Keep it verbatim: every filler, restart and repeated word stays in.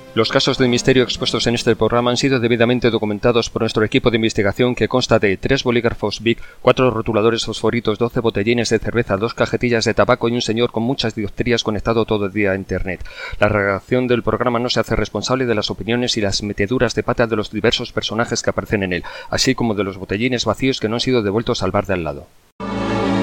Los casos de misterio expuestos en este programa han sido debidamente documentados por nuestro equipo de investigación, que consta de tres bolígrafos Bic, cuatro rotuladores fosforitos, doce botellines de cerveza, dos cajetillas de tabaco y un señor con muchas dioptrías conectado todo el día a Internet. La redacción del programa no se hace responsable de las opiniones y las meteduras de pata de los diversos personajes que aparecen en él, así como de los botellines vacíos que no han sido devueltos al bar de al lado.